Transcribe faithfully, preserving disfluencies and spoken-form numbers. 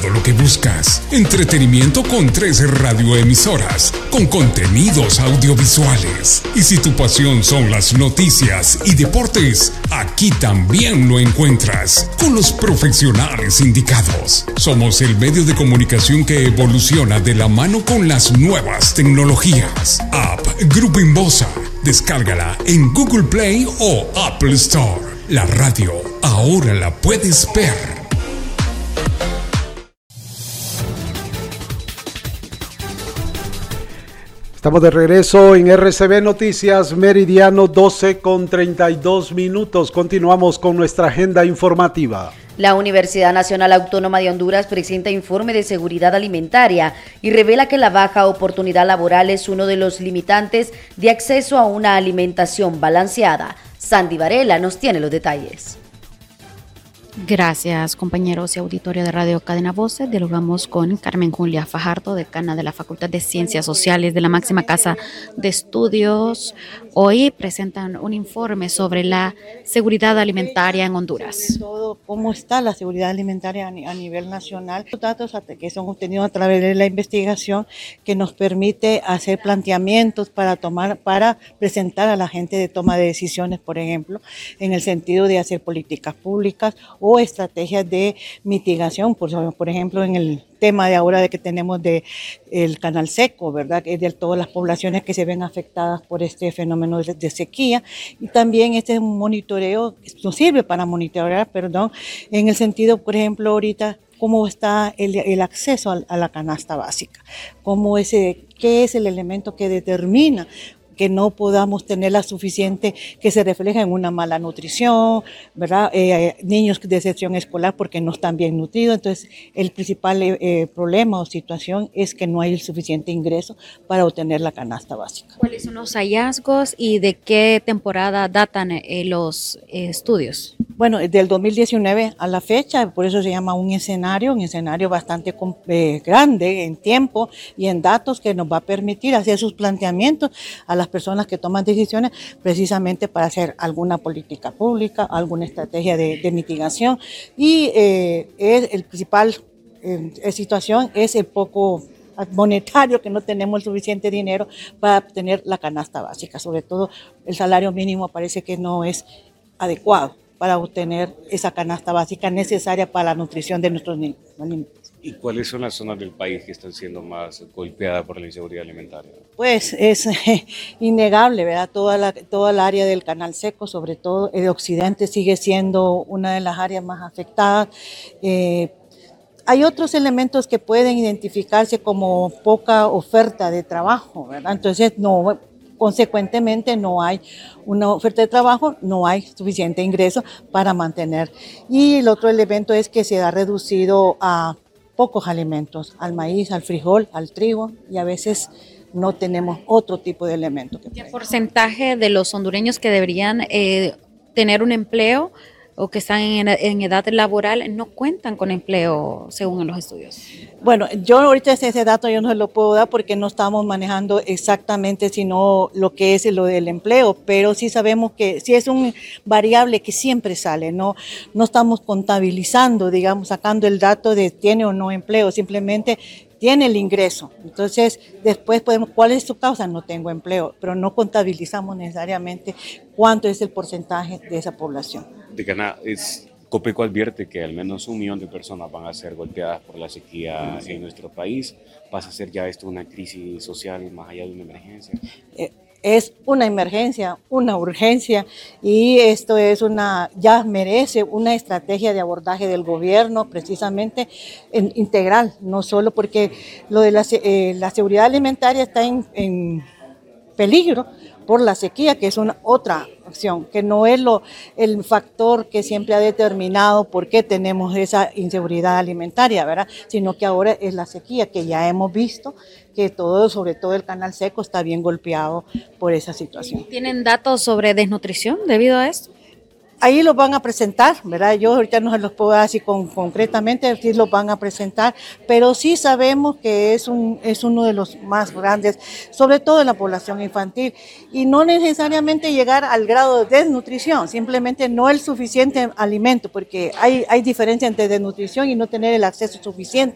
todo lo que buscas. Entretenimiento con tres radioemisoras, con contenidos audiovisuales. Y si tu pasión son las noticias y deportes, aquí también lo encuentras, con los profesionales indicados. Somos el medio de comunicación que evoluciona de la mano con las nuevas tecnologías. App Grupo Inbosa. Descárgala en Google Play o Apple Store. La radio ahora la puedes ver. Estamos de regreso en R C B Noticias, meridiano doce con treinta y dos minutos. Continuamos con nuestra agenda informativa. La Universidad Nacional Autónoma de Honduras presenta informe de seguridad alimentaria y revela que la baja oportunidad laboral es uno de los limitantes de acceso a una alimentación balanceada. Sandy Varela nos tiene los detalles. Gracias, compañeros y auditorio de Radio Cadena Voces. Dialogamos con Carmen Julia Fajardo, decana de la Facultad de Ciencias Sociales de la máxima casa de estudios. Hoy presentan un informe sobre la seguridad alimentaria en Honduras. Sobre todo, cómo está la seguridad alimentaria a nivel nacional. Los datos que son obtenidos a través de la investigación que nos permite hacer planteamientos para tomar, para presentar a la gente de toma de decisiones, por ejemplo, en el sentido de hacer políticas públicas o estrategias de mitigación, por, por ejemplo, en el tema de ahora de que tenemos de el canal seco, ¿verdad? Es de todas las poblaciones que se ven afectadas por este fenómeno de, de sequía, y también este monitoreo nos sirve para monitorear, perdón, en el sentido, por ejemplo, ahorita cómo está el, el acceso a, a la canasta básica, cómo ese, qué es el elemento que determina que no podamos tener la suficiente, que se refleja en una mala nutrición, ¿verdad? Eh, niños de excepción escolar porque no están bien nutridos. Entonces, el principal eh, problema o situación es que no hay el suficiente ingreso para obtener la canasta básica. ¿Cuáles son los hallazgos y de qué temporada datan eh, los eh, estudios? Bueno, del dos mil diecinueve a la fecha, por eso se llama un escenario, un escenario bastante eh, grande en tiempo y en datos que nos va a permitir hacer sus planteamientos a las personas que toman decisiones precisamente para hacer alguna política pública, alguna estrategia de, de mitigación. Y eh, es el principal eh, situación es el poco monetario, que no tenemos el suficiente dinero para obtener la canasta básica. Sobre todo el salario mínimo parece que no es adecuado para obtener esa canasta básica necesaria para la nutrición de nuestros niños. ¿Y cuáles son las zonas del país que están siendo más golpeadas por la inseguridad alimentaria? Pues es eh, innegable, ¿verdad? Toda la, toda el área del canal seco, sobre todo el occidente, sigue siendo una de las áreas más afectadas. Eh, Hay otros elementos que pueden identificarse como poca oferta de trabajo, ¿verdad? Entonces, no, consecuentemente no hay una oferta de trabajo, no hay suficiente ingreso para mantener. Y el otro elemento es que se ha reducido a pocos alimentos, al maíz, al frijol, al trigo, y a veces no tenemos otro tipo de elementos. ¿Qué porcentaje de los hondureños que deberían eh, tener un empleo o que están en, en edad laboral no cuentan con empleo según los estudios? Bueno, yo ahorita ese, ese dato yo no se lo puedo dar porque no estamos manejando exactamente sino lo que es lo del empleo, pero sí sabemos que sí es un variable que siempre sale, no, no estamos contabilizando, digamos, sacando el dato de tiene o no empleo, simplemente tiene el ingreso. Entonces, después podemos, ¿cuál es su causa? No tengo empleo, pero no contabilizamos necesariamente cuánto es el porcentaje de esa población. Decana, es, Copeco advierte que al menos un millón de personas van a ser golpeadas por la sequía en nuestro país. ¿Pasa a ser ya esto una crisis social más allá de una emergencia? Eh, Es una emergencia, una urgencia, y esto es una, ya merece una estrategia de abordaje del gobierno precisamente en, integral, no solo porque lo de la, eh, la seguridad alimentaria está en, en peligro por la sequía, que es una otra acción, que no es lo, el factor que siempre ha determinado por qué tenemos esa inseguridad alimentaria, ¿verdad? Sino que ahora es la sequía, que ya hemos visto que todo, sobre todo el canal seco, está bien golpeado por esa situación. ¿Tienen datos sobre desnutrición debido a esto? Ahí los van a presentar, ¿verdad? Yo ahorita no se los puedo dar así con, concretamente, sí los van a presentar, pero sí sabemos que es, un, es uno de los más grandes, sobre todo en la población infantil, y no necesariamente llegar al grado de desnutrición, simplemente no el suficiente alimento, porque hay, hay diferencia entre desnutrición y no tener el acceso suficiente